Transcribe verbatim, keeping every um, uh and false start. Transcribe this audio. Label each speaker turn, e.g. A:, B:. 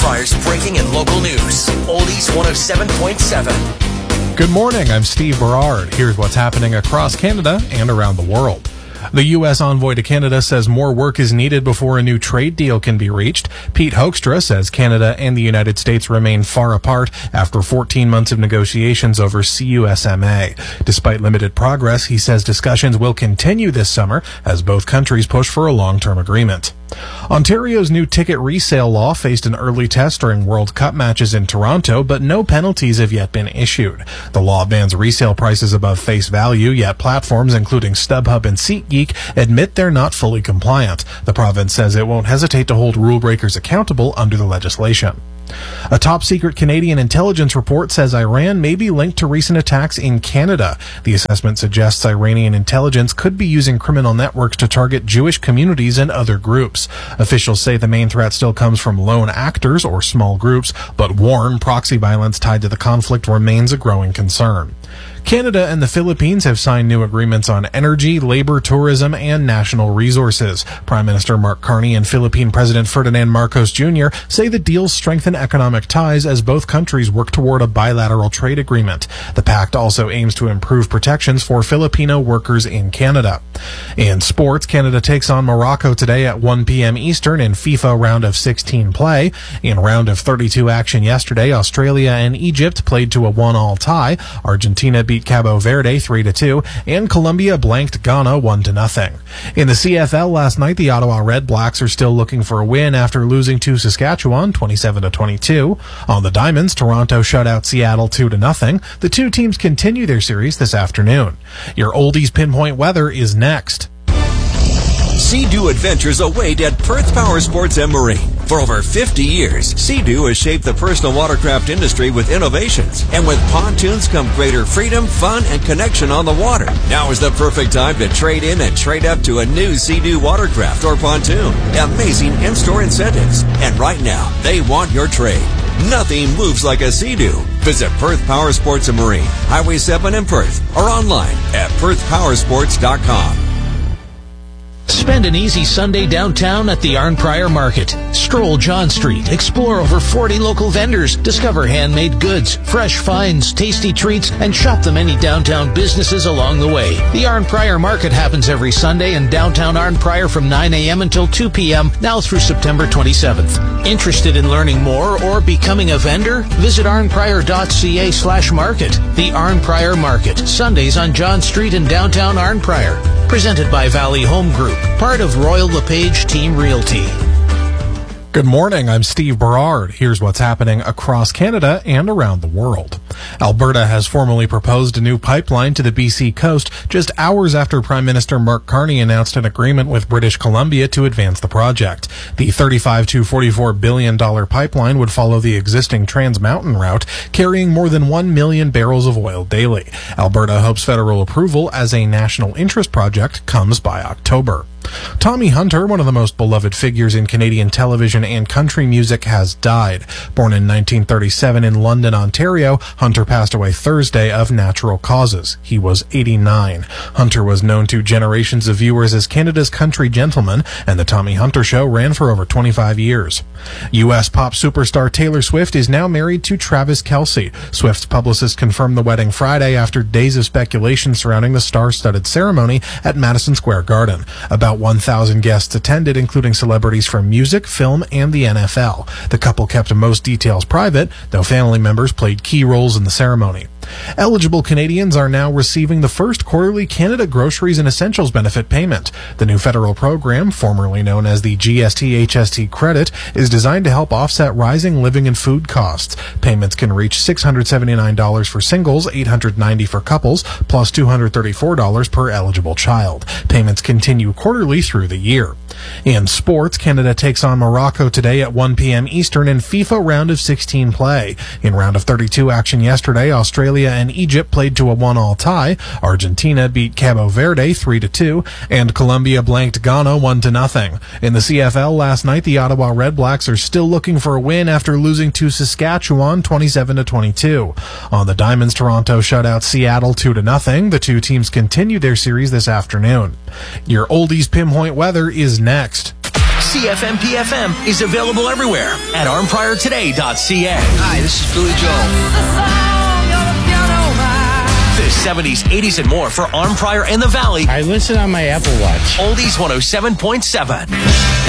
A: Pryor's breaking and local news. Oldies one oh seven point seven.
B: Good morning, I'm Steve Berard. Here's what's happening across Canada and around the world. The U S envoy to Canada says more work is needed before a new trade deal can be reached. Pete Hoekstra says Canada and the United States remain far apart after fourteen months of negotiations over C U S M A. Despite limited progress, he says discussions will continue this summer as both countries push for a long-term agreement. Ontario's new ticket resale law faced an early test during World Cup matches in Toronto, but no penalties have yet been issued. The law bans resale prices above face value, yet platforms including StubHub and SeatGeek admit they're not fully compliant. The province says it won't hesitate to hold rule breakers accountable under the legislation. A top-secret Canadian intelligence report says Iran may be linked to recent attacks in Canada. The assessment suggests Iranian intelligence could be using criminal networks to target Jewish communities and other groups. Officials say the main threat still comes from lone actors or small groups, but warn proxy violence tied to the conflict remains a growing concern. Canada and the Philippines have signed new agreements on energy, labor, tourism, and national resources. Prime Minister Mark Carney and Philippine President Ferdinand Marcos Junior say the deals strengthen economic ties as both countries work toward a bilateral trade agreement. The pact also aims to improve protections for Filipino workers in Canada. In sports, Canada takes on Morocco today at one p.m. Eastern in FIFA round of sixteen play. In round of thirty-two action yesterday, Australia and Egypt played to a one-all tie. Argentina beat Cabo Verde three to two, and Colombia blanked Ghana one to nothing. In the C F L last night, the Ottawa Red Blacks are still looking for a win after losing to Saskatchewan twenty-seven to twenty-two. On the Diamonds, Toronto shut out Seattle two to nothing. The two teams continue their series this afternoon. Your Oldies Pinpoint weather is next.
C: Sea-Doo Adventures await at Perth Power Sports and Marine. For over fifty years, Sea-Doo has shaped the personal watercraft industry with innovations. And with pontoons come greater freedom, fun, and connection on the water. Now is the perfect time to trade in and trade up to a new Sea-Doo watercraft or pontoon. Amazing in-store incentives. And right now, they want your trade. Nothing moves like a Sea-Doo. Visit Perth Power Sports and Marine, Highway seven in Perth, or online at perth power sports dot com.
D: Spend an easy Sunday downtown at the Arn Prior Market. Stroll John Street, explore over forty local vendors, discover handmade goods, fresh finds, tasty treats, and shop the many downtown businesses along the way. The Arn Prior Market happens every Sunday in downtown Arn Prior from nine a.m. until two p.m. now through September twenty-seventh. Interested in learning more or becoming a vendor? Visit arnprior.ca slash market. The Arn Prior Market, Sundays on John Street in downtown Arn Prior. Presented by Valley Home Group, part of Royal LePage Team Realty.
B: Good morning, I'm Steve Berard. Here's what's happening across Canada and around the world. Alberta has formally proposed a new pipeline to the B C coast just hours after Prime Minister Mark Carney announced an agreement with British Columbia to advance the project. The thirty-five to forty-four billion dollars pipeline would follow the existing Trans Mountain route, carrying more than one million barrels of oil daily. Alberta hopes federal approval as a national interest project comes by October. Tommy Hunter, one of the most beloved figures in Canadian television and country music, has died. Born in nineteen thirty-seven in London, Ontario, Hunter passed away Thursday of natural causes. He was eighty-nine. Hunter was known to generations of viewers as Canada's country gentleman, and The Tommy Hunter Show ran for over twenty-five years. U S pop superstar Taylor Swift is now married to Travis Kelce. Swift's publicist confirmed the wedding Friday after days of speculation surrounding the star-studded ceremony at Madison Square Garden. About one thousand guests attended, including celebrities from music, film, and the N F L. The couple kept most details private, though family members played key roles in the ceremony. Eligible Canadians are now receiving the first quarterly Canada Groceries and Essentials benefit payment. The new federal program, formerly known as the G S T H S T credit, is designed to help offset rising living and food costs. Payments can reach six hundred seventy-nine dollars for singles, eight hundred ninety dollars for couples, plus two hundred thirty-four dollars per eligible child. Payments continue quarterly through the year. In sports, Canada takes on Morocco today at one p.m. Eastern in FIFA round of sixteen play. In round of thirty-two action yesterday, Australia and Egypt played to a one-all tie. Argentina beat Cabo Verde three to two, and Colombia blanked Ghana one to nothing. In the C F L last night, the Ottawa Red Blacks are still looking for a win after losing to Saskatchewan twenty-seven to twenty-two. On the Diamonds, Toronto shut out Seattle two to nothing. The two teams continue their series this afternoon. Your Oldies Pinpoint weather is next.
A: C F M P F M is available everywhere at arm prior today dot c a.
E: Hi, this is Billy Joel.
A: The seventies, eighties, and more for Arm Prior and the Valley.
F: I listen on my Apple Watch.
A: Oldies one oh seven point seven.